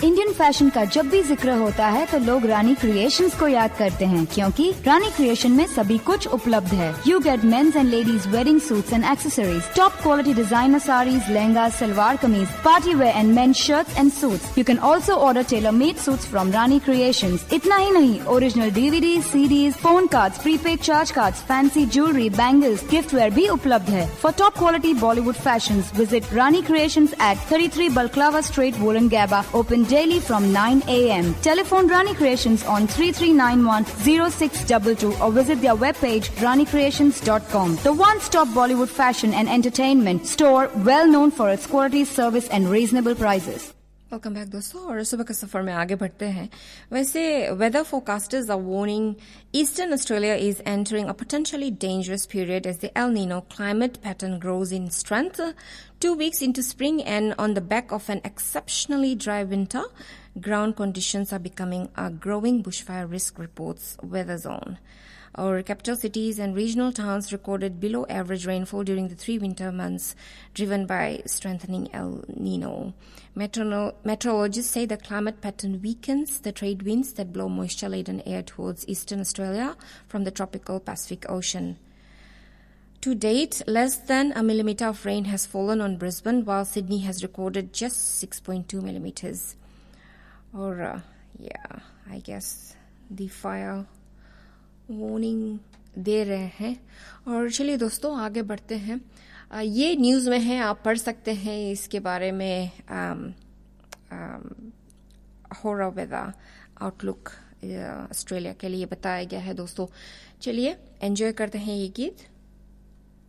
Indian fashion का जब भी जिक्र होता है तो लोग रानी क्रिएशंस को याद करते हैं, क्योंकि रानी क्रिएशन में सभी कुछ उपलब्ध है। You get mains and ladies wedding suits and accessories, top quality designer saris, lehenga, salwar kameez, party wear and mains shirts and suits. You can also order tailor made suits from Rani creations. इतना ही नहीं, original DVD, CDs, phone cards, prepaid charge cards, fancy jewellery, bangles, gift where भी उपलब्ध है। For top quality Bollywood fashions, visit Rani creations at 33 Balclava Street, Wollongabba, open daily from 9 a.m. Telephone Rani Creations on 3391-0622 or visit their webpage ranicreations.com. The one-stop Bollywood fashion and entertainment store, well known for its quality, service and reasonable prices. Welcome back दोस्तों, और सुबह के सफर में आगे बढ़ते हैं। वैसे weather फोरकास्टर्स are warning eastern Australia is entering a potentially dangerous period as the El Nino climate pattern grows in strength 2 weeks into spring, and on the back of an exceptionally dry winter, ground conditions are becoming a growing bushfire risk, reports Weather Zone. Our capital cities and regional towns recorded below average rainfall during the 3 winter months, driven by strengthening El Nino. Meteorologists say the climate pattern weakens the trade winds that blow moisture-laden air towards eastern Australia from the tropical Pacific Ocean. To date, less than a millimeter of rain has fallen on Brisbane, while Sydney has recorded just 6.2 millimeters. Or, I guess the fire warning दे रहे हैं। और चलिए दोस्तों आगे बढ़ते हैं। ये news में है, आप पढ़ सकते हैं इसके बारे में। होरा वेदर आउटलुक ऑस्ट्रेलिया के लिए बताया गया है दोस्तों। चलिए एंजॉय करते हैं ये गीत।